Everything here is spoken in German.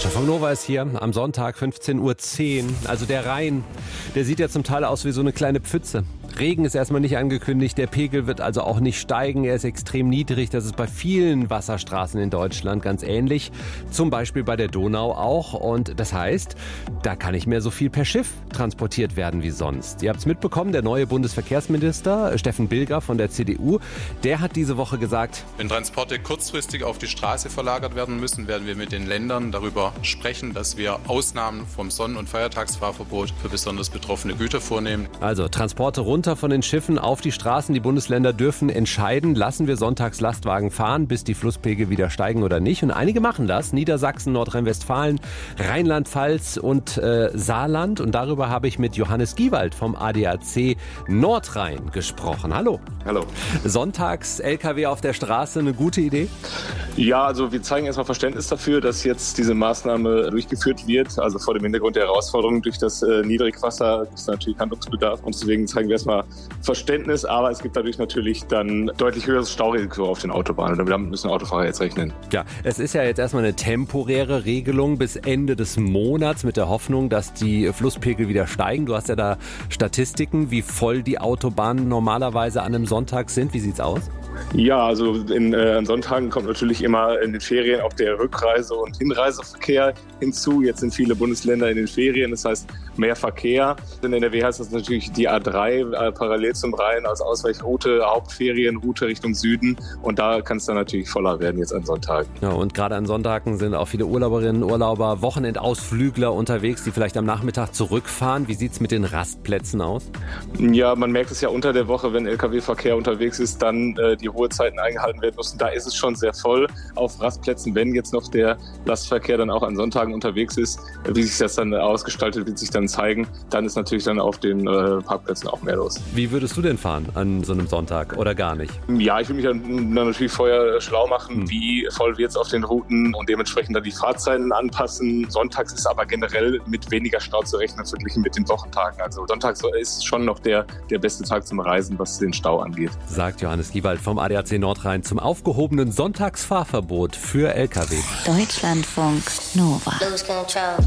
Stefan Nova ist hier am Sonntag 15:10 Uhr. Also der Rhein, der sieht ja zum Teil aus wie so eine kleine Pfütze. Regen ist erstmal nicht angekündigt, der Pegel wird also auch nicht steigen, er ist extrem niedrig. Das ist bei vielen Wasserstraßen in Deutschland ganz ähnlich, zum Beispiel bei der Donau auch. Und das heißt, da kann nicht mehr so viel per Schiff transportiert werden wie sonst. Ihr habt es mitbekommen, der neue Bundesverkehrsminister Steffen Bilger von der CDU, der hat diese Woche gesagt: Wenn Transporte kurzfristig auf die Straße verlagert werden müssen, werden wir mit den Ländern darüber sprechen, dass wir Ausnahmen vom Sonn- und Feiertagsfahrverbot für besonders betroffene Güter vornehmen. Also Transporte runter von den Schiffen auf die Straßen. Die Bundesländer dürfen entscheiden, lassen wir sonntags Lastwagen fahren, bis die Flusspegel wieder steigen oder nicht. Und einige machen das. Niedersachsen, Nordrhein-Westfalen, Rheinland-Pfalz und Saarland. Und darüber habe ich mit Johannes Giewald vom ADAC Nordrhein gesprochen. Hallo. Hallo. Sonntags LKW auf der Straße, eine gute Idee? Ja, also wir zeigen erstmal Verständnis dafür, dass jetzt diese Maßnahme durchgeführt wird. Also vor dem Hintergrund der Herausforderung durch das Niedrigwasser ist natürlich Handlungsbedarf. Und deswegen zeigen wir erstmal Verständnis. Aber es gibt dadurch natürlich dann deutlich höheres Staurisiko auf den Autobahnen. Und damit müssen Autofahrer jetzt rechnen. Ja, es ist ja jetzt erstmal eine temporäre Regelung bis Ende des Monats mit der Hoffnung, dass die Flusspegel wieder steigen. Du hast ja da Statistiken, wie voll die Autobahnen normalerweise an einem Sonntag sind. Wie sieht's aus? Ja, also an Sonntagen kommt natürlich immer in den Ferien auch der Rückreise- und Hinreiseverkehr hinzu. Jetzt sind viele Bundesländer in den Ferien, das heißt mehr Verkehr. In NRW heißt das natürlich die A3 parallel zum Rhein als Ausweichroute, Hauptferienroute Richtung Süden. Und da kann es dann natürlich voller werden jetzt an Sonntagen. Ja, und gerade an Sonntagen sind auch viele Urlauberinnen, Urlauber, Wochenendausflügler unterwegs, die vielleicht am Nachmittag zurückfahren. Wie sieht's mit den Rastplätzen aus? Ja, man merkt es ja unter der Woche, wenn Lkw-Verkehr unterwegs ist, dann die Ruhezeiten eingehalten werden müssen. Da ist es schon sehr voll auf Rastplätzen. Wenn jetzt noch der Lastverkehr dann auch an Sonntagen unterwegs ist, wie sich das dann ausgestaltet, wird sich dann zeigen. Dann ist natürlich dann auf den Parkplätzen auch mehr los. Wie würdest du denn fahren an so einem Sonntag oder gar nicht? Ja, ich will mich dann natürlich vorher schlau machen, wie voll wird es auf den Routen und dementsprechend dann die Fahrzeiten anpassen. Sonntags ist aber generell mit weniger Stau zu rechnen verglichen mit den Wochentagen. Also sonntags ist schon noch der beste Tag zum Reisen, was den Stau angeht. Sagt Johannes Giewald vom ADAC Nordrhein zum aufgehobenen Sonntagsfahrverbot für Lkw. Deutschlandfunk Nova.